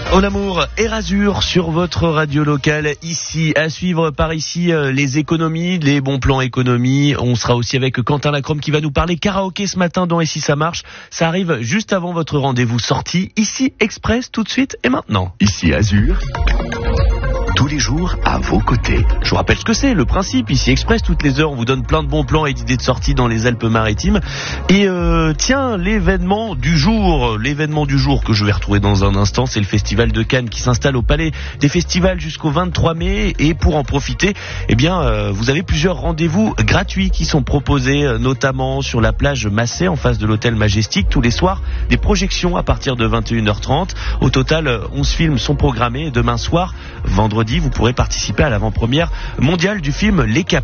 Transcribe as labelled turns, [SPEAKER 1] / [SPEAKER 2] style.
[SPEAKER 1] Au Amour, Erasure sur votre radio locale. Ici, à suivre par ici, les économies, les bons plans économies. On sera aussi avec Quentin Lacrome qui va nous parler karaoké ce matin dans Et si ça marche. Ça arrive juste avant votre rendez-vous sortie. Ici, Express, tout de suite et maintenant.
[SPEAKER 2] Ici, Azur. Tous les jours, à vos côtés.
[SPEAKER 1] Je vous rappelle ce que c'est, le principe. Ici Express, toutes les heures, on vous donne plein de bons plans et d'idées de sortie dans les Alpes-Maritimes. Et tiens, l'événement du jour que je vais retrouver dans un instant, c'est le Festival de Cannes qui s'installe au Palais des Festivals jusqu'au 23 mai. Et pour en profiter, vous avez plusieurs rendez-vous gratuits qui sont proposés, notamment sur la plage Massé, en face de l'hôtel Majestic. Tous les soirs, des projections à partir de 21h30. Au total, 11 films sont programmés. Demain soir, vendredi, vous pourrez participer à l'avant-première mondiale du film Les Caps.